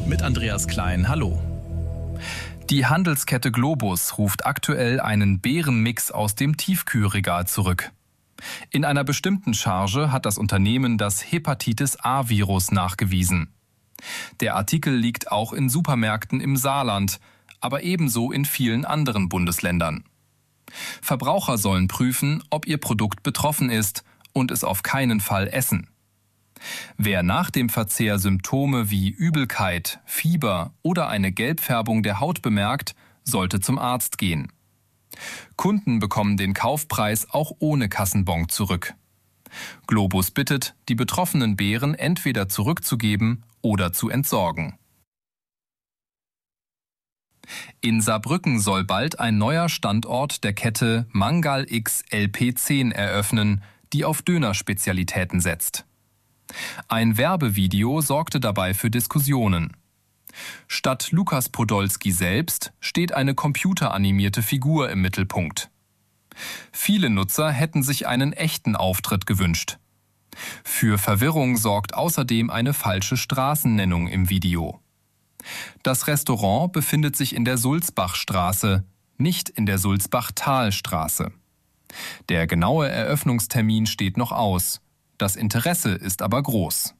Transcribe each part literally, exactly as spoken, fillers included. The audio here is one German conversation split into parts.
mit Andreas Klein. Hallo. Die Handelskette Globus ruft aktuell einen Beerenmix aus dem Tiefkühlregal zurück. In einer bestimmten Charge hat das Unternehmen das Hepatitis-A-Virus nachgewiesen. Der Artikel liegt auch in Supermärkten im Saarland, aber ebenso in vielen anderen Bundesländern. Verbraucher sollen prüfen, ob ihr Produkt betroffen ist und es auf keinen Fall essen. Wer nach dem Verzehr Symptome wie Übelkeit, Fieber oder eine Gelbfärbung der Haut bemerkt, sollte zum Arzt gehen. Kunden bekommen den Kaufpreis auch ohne Kassenbon zurück. Globus bittet, die betroffenen Beeren entweder zurückzugeben oder zu entsorgen. In Saarbrücken soll bald ein neuer Standort der Kette Mangal X L P zehn eröffnen, die auf Dönerspezialitäten setzt. Ein Werbevideo sorgte dabei für Diskussionen. Statt Lukas Podolski selbst steht eine computeranimierte Figur im Mittelpunkt. Viele Nutzer hätten sich einen echten Auftritt gewünscht. Für Verwirrung sorgt außerdem eine falsche Straßennennung im Video. Das Restaurant befindet sich in der Sulzbachstraße, nicht in der Sulzbachtalstraße. Der genaue Eröffnungstermin steht noch aus. Das Interesse ist aber groß.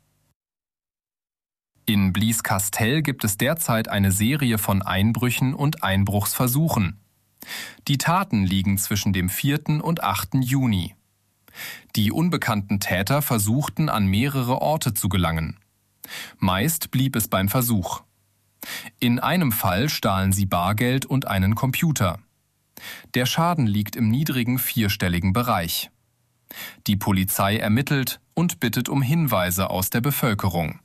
In Blieskastel gibt es derzeit eine Serie von Einbrüchen und Einbruchsversuchen. Die Taten liegen zwischen dem vierten und achten Juni. Die unbekannten Täter versuchten, an mehrere Orte zu gelangen. Meist blieb es beim Versuch. In einem Fall stahlen sie Bargeld und einen Computer. Der Schaden liegt im niedrigen vierstelligen Bereich. Die Polizei ermittelt und bittet um Hinweise aus der Bevölkerung.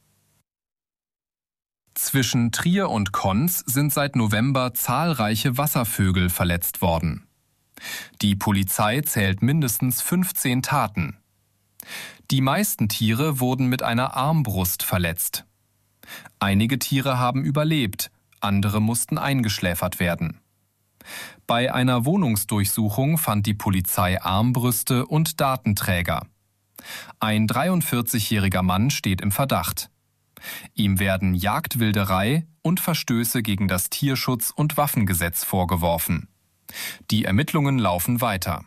Zwischen Trier und Konz sind seit November zahlreiche Wasservögel verletzt worden. Die Polizei zählt mindestens fünfzehn Taten. Die meisten Tiere wurden mit einer Armbrust verletzt. Einige Tiere haben überlebt, andere mussten eingeschläfert werden. Bei einer Wohnungsdurchsuchung fand die Polizei Armbrüste und Datenträger. Ein dreiundvierzigjähriger Mann steht im Verdacht. Ihm werden Jagdwilderei und Verstöße gegen das Tierschutz- und Waffengesetz vorgeworfen. Die Ermittlungen laufen weiter.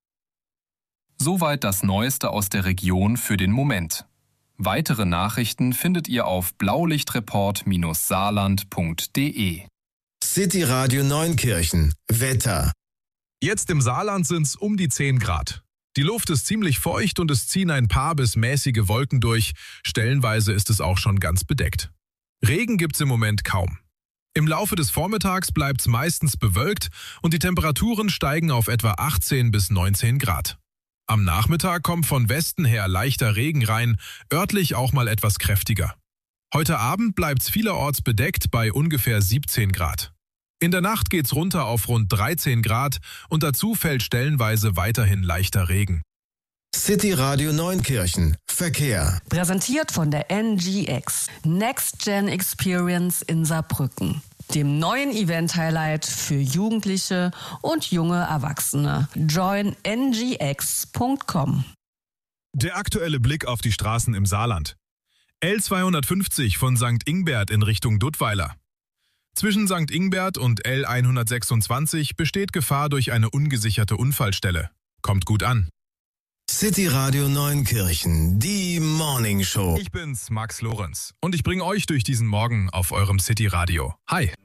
Soweit das Neueste aus der Region für den Moment. Weitere Nachrichten findet ihr auf blaulichtreport Bindestrich saarland Punkt de. City Radio Neunkirchen. Wetter. Jetzt im Saarland sind es um die zehn Grad. Die Luft ist ziemlich feucht und es ziehen ein paar bis mäßige Wolken durch. Stellenweise ist es auch schon ganz bedeckt. Regen gibt's im Moment kaum. Im Laufe des Vormittags bleibt's meistens bewölkt und die Temperaturen steigen auf etwa achtzehn bis neunzehn Grad. Am Nachmittag kommt von Westen her leichter Regen rein, örtlich auch mal etwas kräftiger. Heute Abend bleibt's vielerorts bedeckt bei ungefähr siebzehn Grad. In der Nacht geht's runter auf rund dreizehn Grad und dazu fällt stellenweise weiterhin leichter Regen. City Radio Neunkirchen. Verkehr. Präsentiert von der N G X. Next Gen Experience in Saarbrücken. Dem neuen Event-Highlight für Jugendliche und junge Erwachsene. join n g x punkt com. Der aktuelle Blick auf die Straßen im Saarland. L zweihundertfünfzig von Sankt Ingbert in Richtung Duttweiler. Zwischen Sankt Ingbert und L hundertsechsundzwanzig besteht Gefahr durch eine ungesicherte Unfallstelle. Kommt gut an. City Radio Neunkirchen, die Morning Show. Ich bin's, Max Lorenz, und ich bringe euch durch diesen Morgen auf eurem City Radio. Hi.